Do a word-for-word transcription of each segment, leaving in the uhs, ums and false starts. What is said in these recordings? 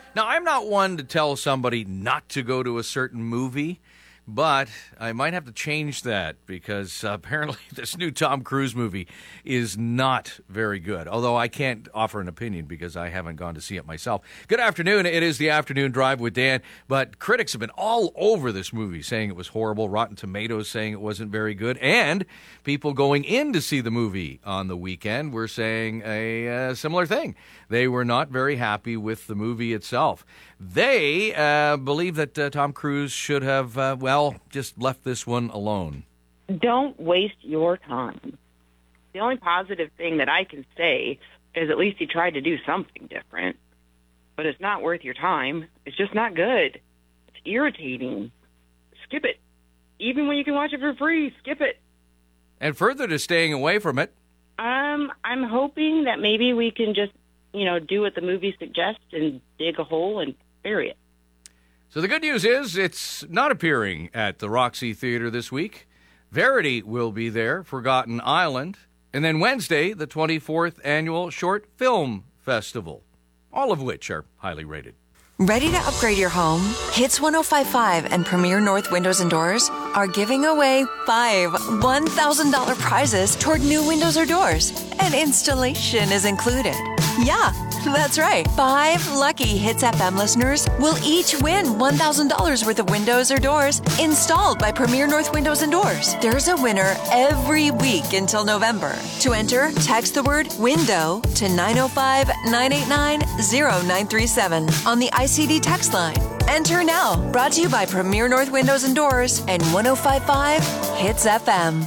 Now, I'm not one to tell somebody not to go to a certain movie, but I might have to change that because uh, apparently this new Tom Cruise movie is not very good, although I can't offer an opinion because I haven't gone to see it myself. Good afternoon. It is the Afternoon Drive with Dan, but critics have been all over this movie saying it was horrible, Rotten Tomatoes saying it wasn't very good, and people going in to see the movie on the weekend were saying a uh, similar thing. They were not very happy with the movie itself. They uh, believe that uh, Tom Cruise should have, uh, well, just left this one alone. Don't waste your time. The only positive thing that I can say is at least he tried to do something different. But it's not worth your time. It's just not good. It's irritating. Skip it. Even when you can watch it for free, skip it. And further to staying away from it, Um, I'm hoping that maybe we can just, you know, do what the movie suggests and dig a hole and bury it. So the good news is it's not appearing at the Roxy Theater this week. Verity will be there, Forgotten Island, and then Wednesday, the twenty-fourth Annual Short Film Festival, all of which are highly rated. Ready to upgrade your home? Hits one oh five point five and Premier North Windows and Doors are giving away five one thousand dollars prizes toward new windows or doors, and installation is included. Yeah, that's right. Five lucky Hits F M listeners will each win one thousand dollars worth of windows or doors installed by Premier North Windows and Doors. There's a winner every week until November. To enter, text the word WINDOW to nine oh five, nine eight nine, oh nine three seven on the I C D text line. Enter now. Brought to you by Premier North Windows and Doors and one oh five point five Hits F M.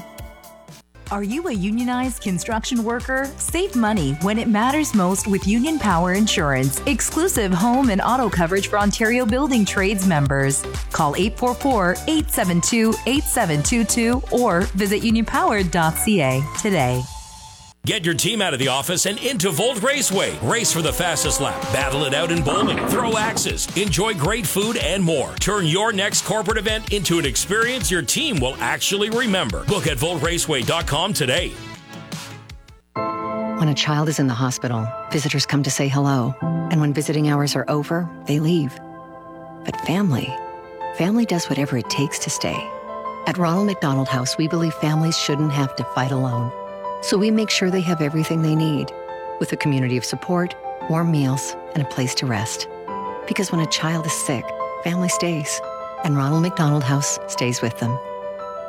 Are you a unionized construction worker? Save money when it matters most with Union Power Insurance. Exclusive home and auto coverage for Ontario Building Trades members. Call eight four four, eight seven two, eight seven two two or visit union power dot c a today. Get your team out of the office and into Volt Raceway. Race for the fastest lap, battle it out in bowling, throw axes, enjoy great food, and more. Turn your next corporate event into an experience your team will actually remember. Book at volt raceway dot com today. When a child is in the hospital, visitors come to say hello. And when visiting hours are over, they leave. But family, family does whatever it takes to stay. At Ronald McDonald House, we believe families shouldn't have to fight alone. So we make sure they have everything they need, with a community of support, warm meals, and a place to rest. Because when a child is sick, family stays, and Ronald McDonald House stays with them.